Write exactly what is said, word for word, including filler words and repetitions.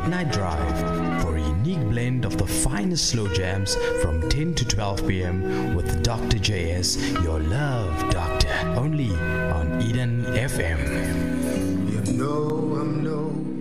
Night Drive for a unique blend of the finest slow jams from ten to twelve p.m. with Doctor J S, your love doctor, only on Eden F M. You know I'm no